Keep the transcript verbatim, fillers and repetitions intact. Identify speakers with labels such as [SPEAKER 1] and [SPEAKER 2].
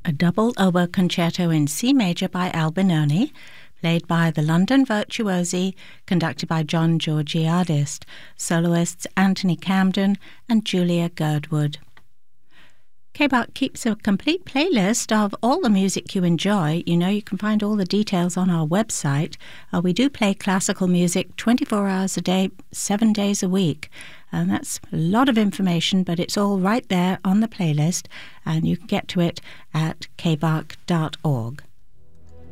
[SPEAKER 1] a double oboe concerto in C major by Albinoni, played by the London Virtuosi, conducted by John Georgiadis, soloists Anthony Camden and Julia Girdwood. K B A C keeps a complete playlist of all the music you enjoy. You know, you can find all the details on our website. Uh, we do play classical music twenty-four hours a day, seven days a week. And that's a lot of information, but it's all right there on the playlist, and you can get to it at k b a c dot org.